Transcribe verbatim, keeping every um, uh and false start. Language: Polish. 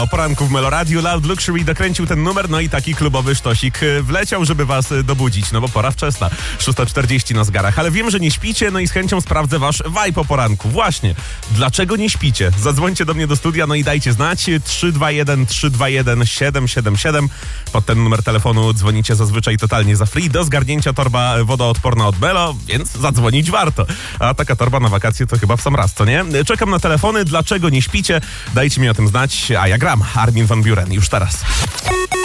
O poranku w Meloradiu Loud Luxury dokręcił ten numer, no i taki klubowy sztosik wleciał, żeby was dobudzić, no bo pora wczesna, szósta czterdzieści na zegarach. Ale wiem, że nie śpicie, no i z chęcią sprawdzę wasz vibe po poranku. Właśnie, dlaczego nie śpicie? Zadzwońcie do mnie do studia, no i dajcie znać. trzy dwa jeden trzy dwa jeden siedem siedem siedem. Pod ten numer telefonu dzwonicie zazwyczaj totalnie za free. Do zgarnięcia torba wodoodporna od Melo, więc zadzwonić warto. A taka torba na wakacje to chyba w sam raz, co nie? Czekam na telefony, dlaczego nie śpicie? Dajcie mi o tym znać, a ja gram. Armin van Buuren, już teraz.